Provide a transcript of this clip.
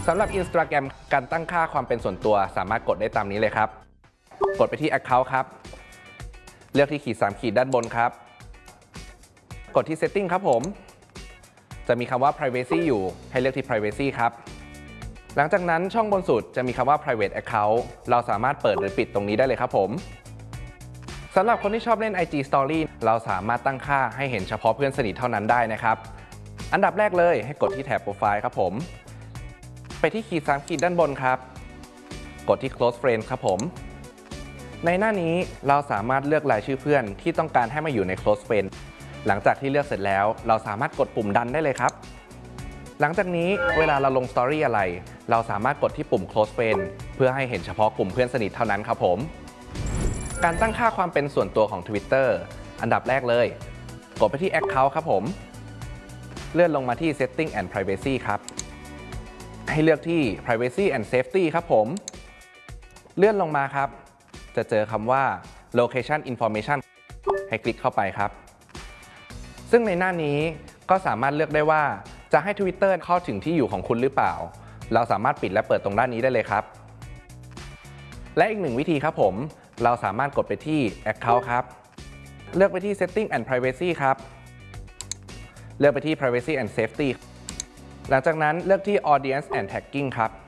สำหรับ Instagram การตั้งค่าความเป็นส่วนตัวสามารถกดได้ตามนี้เลยครับกดไปที่ Account ครับเลือกที่ขีด3ขีดด้านบนครับกดที่ Setting ครับผมจะมีคำว่า Privacy อยู่ให้เลือกที่ Privacy ครับหลังจากนั้นช่องบนสุดจะมีคำว่า Private Account เราสามารถเปิดหรือปิดตรงนี้ได้เลยครับผมสำหรับคนที่ชอบเล่น IG Story เราสามารถตั้งค่าให้เห็นเฉพาะเพื่อนสนิทเท่านั้นได้นะครับอันดับแรกเลยให้กดที่แถบโปรไฟล์ครับผมไปที่ขีด3ขีดด้านบนครับกดที่ Close Friends ครับผมในหน้านี้เราสามารถเลือกรายชื่อเพื่อนที่ต้องการให้มาอยู่ใน Close Friends หลังจากที่เลือกเสร็จแล้วเราสามารถกดปุ่มดันได้เลยครับหลังจากนี้เวลาเราลง Story อะไรเราสามารถกดที่ปุ่ม Close Friends เพื่อให้เห็นเฉพาะกลุ่มเพื่อนสนิทเท่านั้นครับผมการตั้งค่าความเป็นส่วนตัวของ Twitter อันดับแรกเลยกดไปที่ Account ครับผมเลื่อนลงมาที่ Setting and Privacy ครับให้เลือกที่ Privacy and Safety ครับผมเลื่อนลงมาครับจะเจอคำว่า Location Information ให้คลิกเข้าไปครับซึ่งในหน้านี้ก็สามารถเลือกได้ว่าจะให้ Twitter เข้าถึงที่อยู่ของคุณหรือเปล่าเราสามารถปิดและเปิดตรงด้านนี้ได้เลยครับและอีกหนึ่งวิธีครับผมเราสามารถกดไปที่ Account ครับเลือกไปที่ Setting and Privacy ครับเลือกไปที่ Privacy and Safety หลังจากนั้นเลือกที่ Audience and Tagging ครับ